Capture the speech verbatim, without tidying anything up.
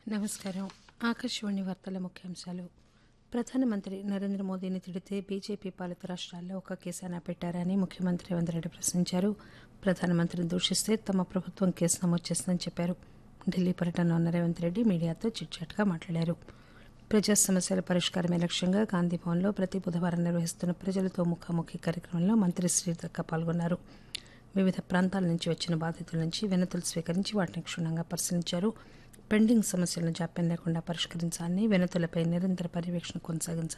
నమస్కారం. ఆకాశవాణి వార్తల ముఖ్యాంశాలు. ప్రధానమంత్రి నరేంద్ర మోదీని తిడితే బీజేపీ పాలిత రాష్ట్రాల్లో ఒక్క కేసైనా పెట్టారని ముఖ్యమంత్రి రేవంత్ రెడ్డి ప్రశ్నించారు. ప్రధానమంత్రిని దూషిస్తే తమ ప్రభుత్వం కేసు నమోదు చేస్తుందని చెప్పారు. ఢిల్లీ పర్యటనలో ఉన్న రేవంత్ రెడ్డి మీడియాతో చిట్చాట్గా మాట్లాడారు. ప్రజా సమస్యల పరిష్కారమే లక్ష్యంగా గాంధీభవన్లో ప్రతి బుధవారం నిర్వహిస్తున్న ప్రజలతో ముఖాముఖి కార్యక్రమంలో మంత్రి శ్రీధర్ పాల్గొన్నారు. వివిధ ప్రాంతాల నుంచి వచ్చిన బాధితుల నుంచి వినతులు స్వీకరించి వాటిని క్షుణ్ణంగా పరిశీలించారు. పెండింగ్ సమస్యలను జాప్యం లేకుండా పరిష్కరించాలని, వినతులపై నిరంతర పర్యవేక్షణ కొనసాగించాలని